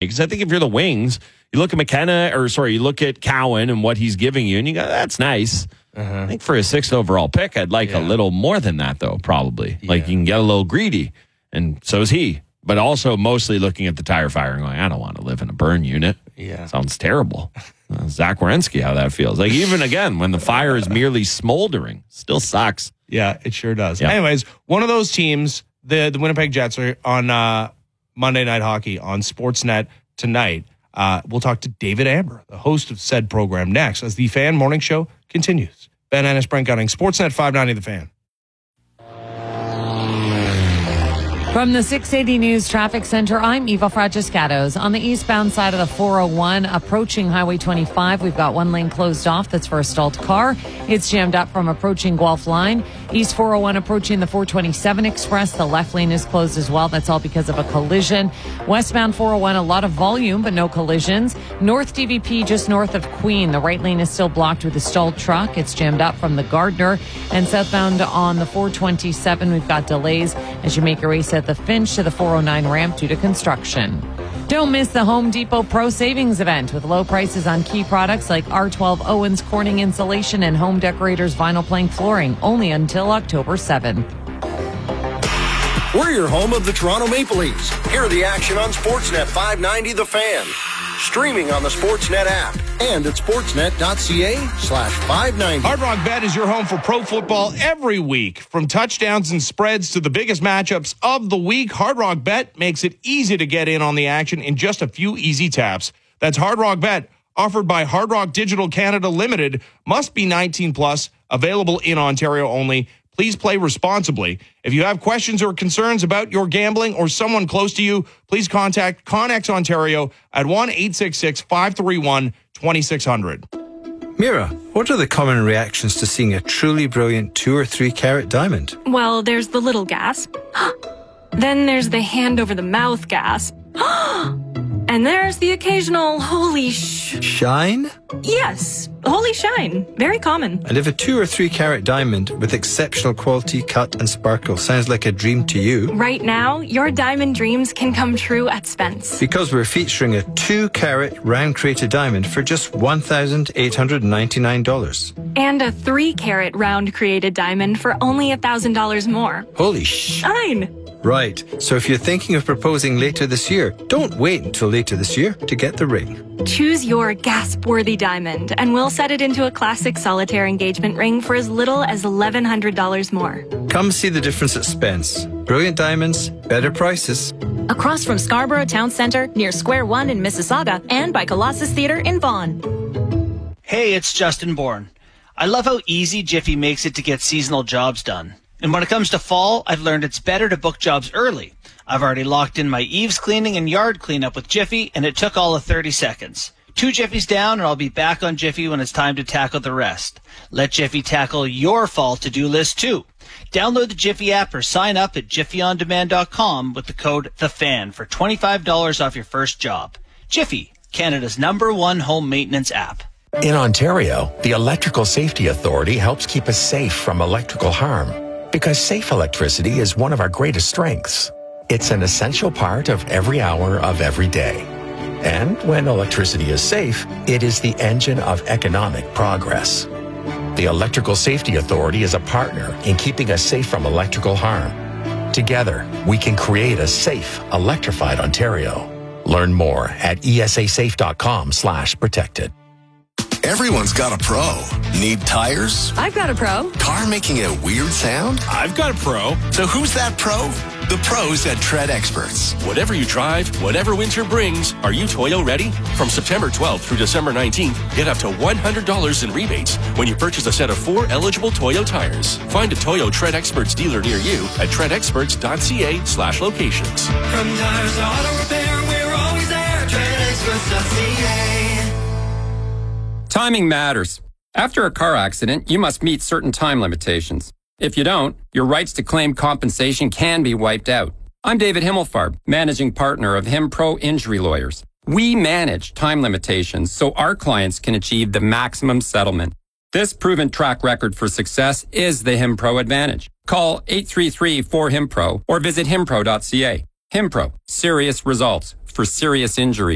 Because I think if you're the Wings, you look at you look at Cowan and what he's giving you, and you go, that's nice. I think for a 6th overall pick, I'd like a little more than that, though, probably. Like, you can get a little greedy, and so is he. But also mostly looking at the tire fire and going, I don't want to live in a burn unit. Yeah. Sounds terrible. Zach Werenski, how that feels. Like, even, again, when the fire is merely smoldering, still sucks. Yeah, it sure does. Yeah. Anyways, one of those teams, the Winnipeg Jets, are on Monday Night Hockey on Sportsnet tonight. We'll talk to David Amber, the host of said program, next as the Fan Morning Show continues. Ben Ennis, Brent Gunning, Sportsnet 590 The Fan. From the 680 News Traffic Center, I'm Eva Fragiscatos. On the eastbound side of the 401, approaching Highway 25, we've got one lane closed off. That's for a stalled car. It's jammed up from approaching Guelph Line. East 401 approaching the 427 Express. The left lane is closed as well. That's all because of a collision. Westbound 401, a lot of volume, but no collisions. North DVP, just north of Queen. The right lane is still blocked with a stalled truck. It's jammed up from the Gardner. And southbound on the 427, we've got delays as you make your way at the Finch to the 409 ramp due to construction. Don't miss the Home Depot Pro Savings event with low prices on key products like R12 Owens Corning Insulation and Home Decorators Vinyl Plank Flooring, only until October 7th. We're your home of the Toronto Maple Leafs. Hear the action on Sportsnet 590 The Fan. Streaming on the Sportsnet app and at sportsnet.ca/590. Hard Rock Bet is your home for pro football every week. From touchdowns and spreads to the biggest matchups of the week, Hard Rock Bet makes it easy to get in on the action in just a few easy taps. That's Hard Rock Bet, offered by Hard Rock Digital Canada Limited. Must be 18 plus, available in Ontario only. Please play responsibly. If you have questions or concerns about your gambling or someone close to you, please contact Connex Ontario at 1-866-531-2600. Mira, what are the common reactions to seeing a truly brilliant 2 or 3 carat diamond? Well, there's the little gasp. Then there's the hand over the mouth gasp. And there's the occasional holy shine? Yes, holy shine. Very common. And if a 2 or 3 carat diamond with exceptional quality, cut and sparkle sounds like a dream to you, right now, your diamond dreams can come true at Spence. Because we're featuring a 2 carat round crated diamond for just $1,899. And a 3 carat round created diamond for only $1,000 more. Holy shine. Right. So if you're thinking of proposing later this year, don't wait until later this year to get the ring. Choose your gasp-worthy diamond, and we'll set it into a classic solitaire engagement ring for as little as $1,100 more. Come see the difference at Spence. Brilliant diamonds, better prices. Across from Scarborough Town Centre, near Square One in Mississauga, and by Colossus Theatre in Vaughan. Hey, it's Justin Bourne. I love how easy Jiffy makes it to get seasonal jobs done. And when it comes to fall, I've learned it's better to book jobs early. I've already locked in my eaves cleaning and yard cleanup with Jiffy, and it took all of 30 seconds. 2 Jiffys down, and I'll be back on Jiffy when it's time to tackle the rest. Let Jiffy tackle your fall to-do list, too. Download the Jiffy app or sign up at jiffyondemand.com with the code THEFAN for $25 off your first job. Jiffy, Canada's #1 home maintenance app. In Ontario, the Electrical Safety Authority helps keep us safe from electrical harm. Because safe electricity is one of our greatest strengths. It's an essential part of every hour of every day. And when electricity is safe, it is the engine of economic progress. The Electrical Safety Authority is a partner in keeping us safe from electrical harm. Together, we can create a safe, electrified Ontario. Learn more at esasafe.com/protected. Everyone's got a pro. Need tires? I've got a pro. Car making a weird sound? I've got a pro. So who's that pro? The pros at Tread Experts. Whatever you drive, whatever winter brings, are you Toyo ready? From September 12th through December 19th, get up to $100 in rebates when you purchase a set of 4 eligible Toyo tires. Find a Toyo Tread Experts dealer near you at treadexperts.ca/locations. From tires to auto repair, we're always there. treadexperts.ca. Timing matters. After a car accident, you must meet certain time limitations. If you don't, your rights to claim compensation can be wiped out. I'm David Himmelfarb, managing partner of HimPro Injury Lawyers. We manage time limitations so our clients can achieve the maximum settlement. This proven track record for success is the HimPro advantage. Call 833-4HIMPRO or visit himpro.ca. HimPro, serious results for serious injuries.